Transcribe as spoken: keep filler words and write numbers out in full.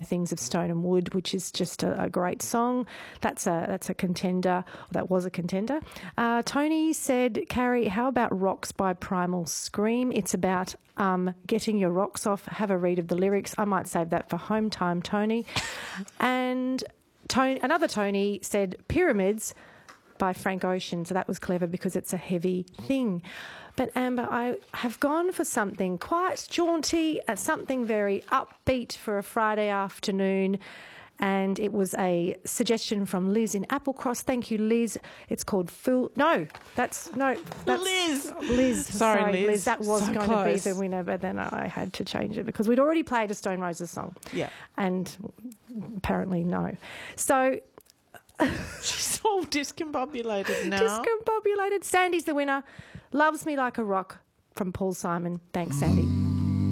Things of Stone and Wood, which is just a, a great song. That's a that's a contender. That was a contender. Uh, Tony said, Carrie, how about Rocks by Primal Scream? It's about um, getting your rocks off. Have a read of the lyrics. I might save that for home time, Tony. And Tony, another Tony said Pyramids by Frank Ocean. So that was clever because it's a heavy thing. But Amber, I have gone for something quite jaunty, uh, something very upbeat for a Friday afternoon. And it was a suggestion from Liz in Applecross. Thank you, Liz. It's called Fool. No, that's no. That's Liz. Liz. Sorry, Sorry, Liz. Liz. That was So going close. to be the winner, but then I had to change it because we'd already played a Stone Roses song. Yeah. And apparently no. So She's all discombobulated now. discombobulated. Sandy's the winner. Loves Me Like a Rock from Paul Simon. Thanks, Sandy.